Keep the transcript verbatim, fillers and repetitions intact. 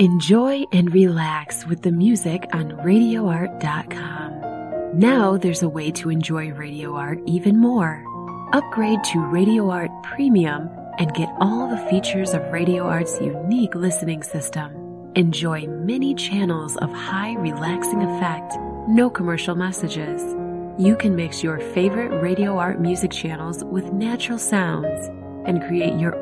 Enjoy and relax with the music on radio art dot com. Now there's a way to enjoy Radio Art even more. Upgrade to Radio Art Premium and get all the features of Radio Art's unique listening system. Enjoy many channels of high relaxing effect, no commercial messages. You can mix your favorite Radio Art music channels with natural sounds and create your